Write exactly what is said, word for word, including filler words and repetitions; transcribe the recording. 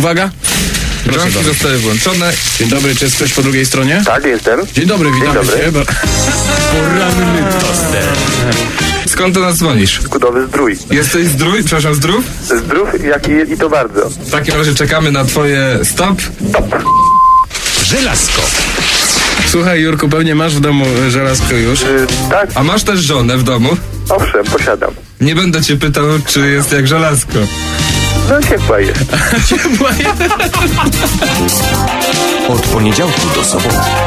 Uwaga. Drzwi zostały włączone. Dzień dobry, czy jest ktoś po drugiej stronie? Tak, jestem. Dzień dobry, witamy dobry. cię. Poranny toster. Skąd do nas dzwonisz? Kudowy Zdrój. Jesteś zdrój? Przepraszam, zdrów? Zdrów jak i, i to bardzo. W takim razie czekamy na twoje stop. Żelazko. Słuchaj, Jurku, pewnie masz w domu żelazko już. Y, tak, A masz też żonę w domu? owszem, posiadam. Nie będę cię pytał, czy jest jak żelazko. No ciepła jest. Od poniedziałku do soboty.